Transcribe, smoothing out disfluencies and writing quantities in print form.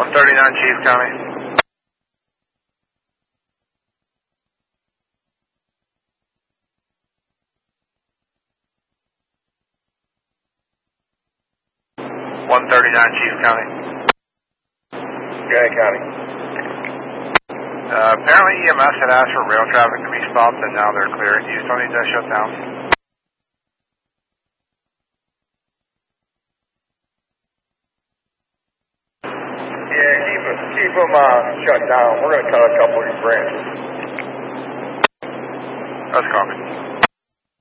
139 Chief County. Chief County. Gwinnett County. Apparently EMS had asked for rail traffic to be stopped and now they're clear. Do you still need to shut down? Yeah, keep them shut down. We're going to cut a couple of these branches. That's common.